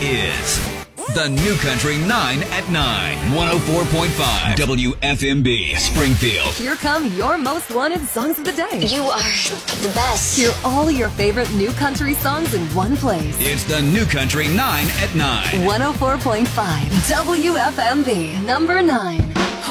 is the New Country 9 at 9, 104.5 WFMB, Springfield. Here come your most wanted songs of the day. You are the best. Hear all your favorite new country songs in one place. It's the New Country 9 at 9. 104.5 WFMB, number 9.